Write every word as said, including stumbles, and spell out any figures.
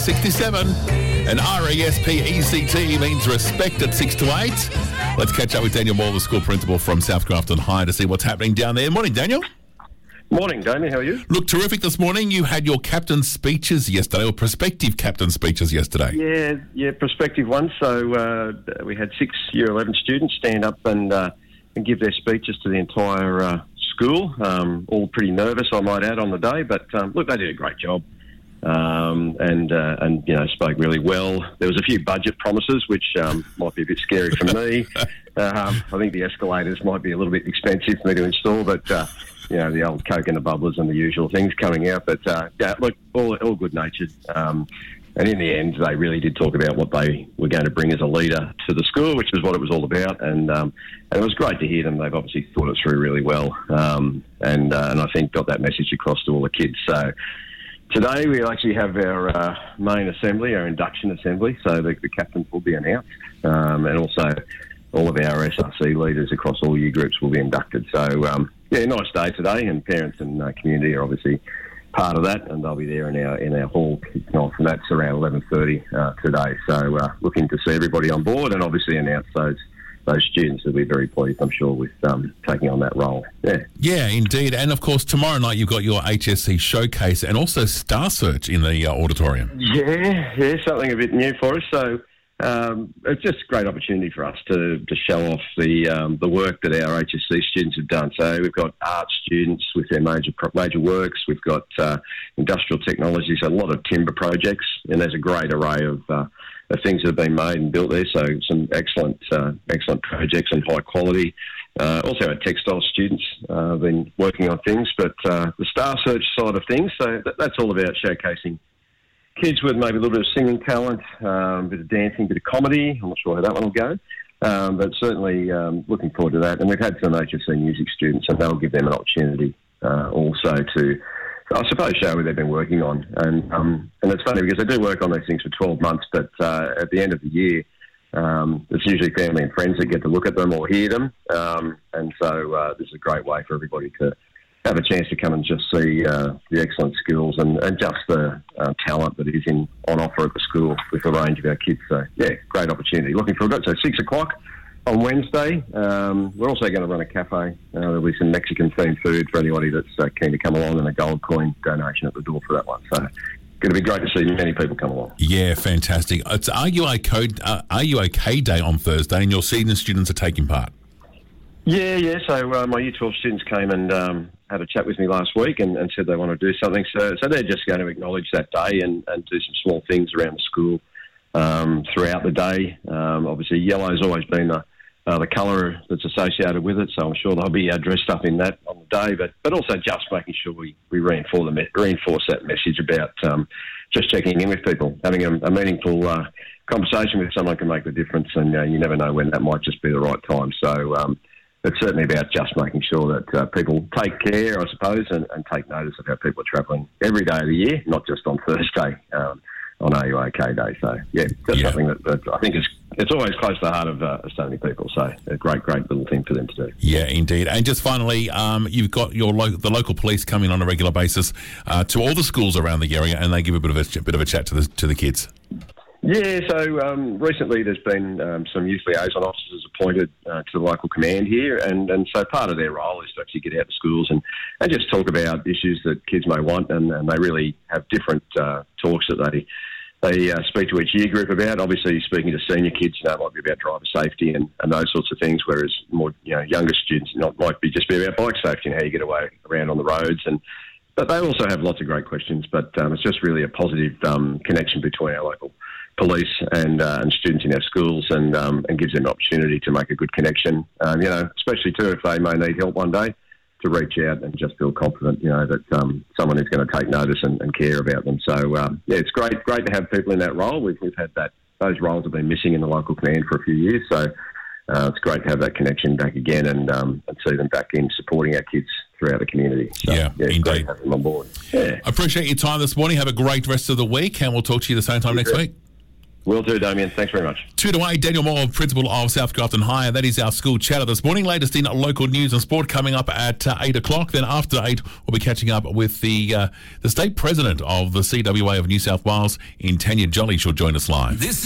sixty-seven. And R E S P E C T means respect at six to eight. Let's catch up with Daniel Moore, the school principal from South Grafton High, to see what's happening down there. Morning, Daniel. Morning, Damien. How are you? Look, terrific this morning. You had your captain speeches yesterday, or prospective captain speeches yesterday. Yeah, yeah, prospective ones. So uh, we had six Year eleven students stand up and uh, and give their speeches to the entire uh, school. Um, all pretty nervous, I might add, on the day. But um, look, they did a great job. Um, and, uh, and you know, spoke really well. There was a few budget promises, which um, might be a bit scary for me. um, I think the escalators might be a little bit expensive for me to install, but, uh, you know, the old Coke and the bubblers and the usual things coming out. But, uh, yeah, look, all, all good-natured. Um, and in the end, they really did talk about what they were going to bring as a leader to the school, which is what it was all about. And, um, and it was great to hear them. They've obviously thought it through really well, um, and, uh, and I think got that message across to all the kids. So, today we actually have our uh, main assembly, our induction assembly, so the, the captains will be announced, um, and also all of our S R C leaders across all year groups will be inducted. So, um, yeah, nice day today, and parents and uh, community are obviously part of that, and they'll be there in our in our hall kicking off, and that's around eleven thirty uh, today. So, uh, looking to see everybody on board and obviously announce those those students will be very pleased, I'm sure, with um, taking on that role. Yeah. Yeah, indeed. And, of course, tomorrow night you've got your H S C showcase and also Star Search in the uh, auditorium. Yeah, yeah, something a bit new for us. So um, it's just a great opportunity for us to, to show off the um, the work that our H S C students have done. So we've got art students with their major major works. We've got uh, industrial technologies, a lot of timber projects, and there's a great array of uh, of things that have been made and built there, so some excellent uh, excellent projects and high quality. Uh, also our textile students uh, have been working on things, but uh, the Star Search side of things, so that, that's all about showcasing kids with maybe a little bit of singing talent, um, a bit of dancing, a bit of comedy. I'm not sure how that one will go, um, but certainly um, looking forward to that. And we've had some H S C music students, and that'll give them an opportunity uh, also to, I suppose, show what they've been working on. And um, and it's funny because they do work on these things for twelve months, but uh, at the end of the year, um, it's usually family and friends that get to look at them or hear them. Um, and so uh, this is a great way for everybody to have a chance to come and just see uh, the excellent skills and, and just the uh, talent that is in on offer at the school with a range of our kids. So, yeah, great opportunity. Looking forward to it. So six o'clock on Wednesday. Um, we're also going to run a cafe. Uh, there'll be some Mexican-themed food for anybody that's uh, keen to come along, and a gold coin donation at the door for that one. So going to be great to see many people come along. Yeah, fantastic. It's Are You OK, uh, Are You OK Day on Thursday, and your senior students are taking part. Yeah, yeah. So uh, my Year twelve students came and um, had a chat with me last week and, and said they want to do something. So, so they're just going to acknowledge that day and, and do some small things around the school um, throughout the day. Um, obviously, yellow's always been the Uh, the colour that's associated with it, so I'm sure they'll be uh, dressed up in that on the day, but but also just making sure we, we reinforce, the me- reinforce that message about um, just checking in with people, having a, a meaningful uh, conversation with someone can make the difference, and uh, you never know when that might just be the right time. So um, it's certainly about just making sure that uh, people take care, I suppose, and, and take notice of how people are travelling every day of the year, not just on Thursday. Um, on Are You OK Day. So, yeah, that's yeah. something that, that I think is it's always close to the heart of uh, so many people. So, a great, great little thing for them to do. Yeah, indeed. And just finally, um, you've got your lo- the local police coming on a regular basis uh, to all the schools around the area, and they give a bit of a ch- bit of a chat to the to the kids. Yeah, so um, recently there's been um, some youth liaison officers appointed uh, to the local command here, and, and so part of their role is to actually get out to schools and, and just talk about issues that kids may want, and, and they really have different uh, talks that they they uh, speak to each year group about. Obviously, speaking to senior kids, you know, it might be about driver safety and, and those sorts of things, whereas more you know younger students not might be just be about bike safety and how you get away around on the roads. And but they also have lots of great questions, but um, it's just really a positive um, connection between our local police and uh, and students in our schools, and um, and gives them an opportunity to make a good connection. Um, you know, especially too if they may need help one day, to reach out and just feel confident, you know, that um, someone is going to take notice and, and care about them. So um, yeah, it's great, great to have people in that role. We've we've had that; those roles have been missing in the local command for a few years. So uh, it's great to have that connection back again, and um, and see them back in supporting our kids throughout the community. So, yeah, yeah, it's indeed. great to have them on board. Yeah, I appreciate your time this morning. Have a great rest of the week, and we'll talk to you the same time next week. Will do, Damien. Thanks very much. Two to eight, Daniel Moore, Principal of South Grafton High. That is our school chatter this morning. Latest in local news and sport coming up at uh, eight o'clock. Then after eight, we'll be catching up with the uh, the State President of the C W A of New South Wales, in Tanya Jolly. She'll join us live. This